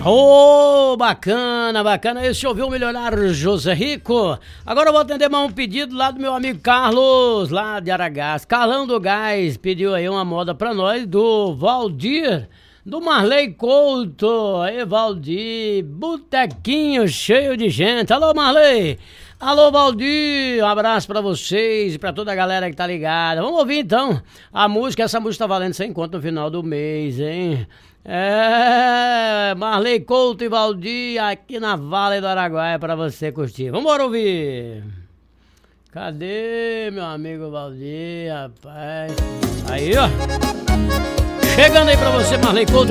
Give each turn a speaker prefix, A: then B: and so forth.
A: Ô, bacana, bacana. Esse ouviu melhorar José Rico. Agora eu vou atender mais um pedido lá do meu amigo Carlos, lá de Aragás. Carlão do Gás pediu aí uma moda pra nós do Valdir, do Marley Couto. Aí, Valdir, botequinho cheio de gente. Alô, Marley. Alô, Valdir, um abraço pra vocês e pra toda a galera que tá ligada. Vamos ouvir então a música. Essa música tá valendo 100 conto no final do mês, hein? É, Marley Couto e Valdir aqui na Vale do Araguaia pra você curtir. Vamos ouvir. Cadê meu amigo Valdir, rapaz? Aí, ó. Chegando aí pra você, Marley Couto.